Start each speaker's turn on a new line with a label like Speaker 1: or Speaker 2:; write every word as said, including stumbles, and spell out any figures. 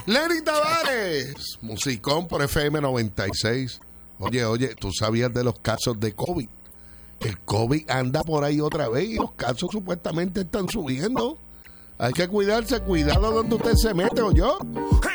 Speaker 1: Lenny Tavares, musicón por F M noventa y seis. Oye, oye, ¿tú sabías de los casos de COVID? El COVID anda por ahí otra vez y los casos supuestamente están subiendo. Hay que cuidarse, cuidado donde usted se mete, ¿o yo?